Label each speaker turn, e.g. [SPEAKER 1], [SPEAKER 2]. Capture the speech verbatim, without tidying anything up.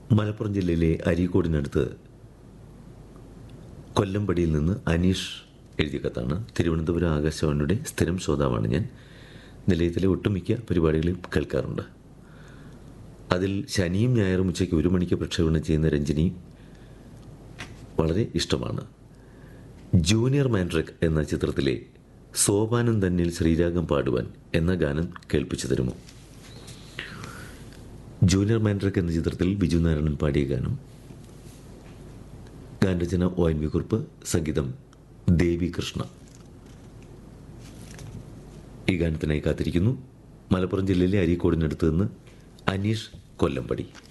[SPEAKER 1] മലപ്പുറം ജില്ലയിലെ അരീക്കോടിനടുത്ത് കൊല്ലംപടിയിൽ നിന്ന് അനീഷ് എഴുതിയ കത്താണ്. തിരുവനന്തപുരം ആകാശവാണിയുടെ സ്ഥിരം ശ്രോതാവാണ് ഞാൻ. നിലയത്തിലെ ഒട്ടുമിക്ക പരിപാടികളും കേൾക്കാറുണ്ട്. അതിൽ ശനിയും ഞായറും ഉച്ചയ്ക്ക് ഒരു മണിക്ക് പ്രക്ഷേപണം ചെയ്യുന്ന രഞ്ജിനി വളരെ ഇഷ്ടമാണ്. ജൂനിയർ മാൻഡ്രക് എന്ന ചിത്രത്തിലെ സോപാനം തന്നിൽ ശ്രീരാഗം പാടുവാൻ എന്ന ഗാനം കേൾപ്പിച്ചു തരുമോ? ജൂനിയർ മാൻഡ്രക് എന്ന ചിത്രത്തിൽ ബിജു നാരായണൻ പാടിയ ഗാനം. ഗാനരചന ഒ എൻ വി കുറുപ്പ്, സംഗീതം ദേവി കൃഷ്ണ. ഈ ഗാനത്തിനായി കാത്തിരിക്കുന്നു മലപ്പുറം ജില്ലയിലെ അരീക്കോടിനടുത്ത് നിന്ന് അനീഷ് കൊല്ലംപടി.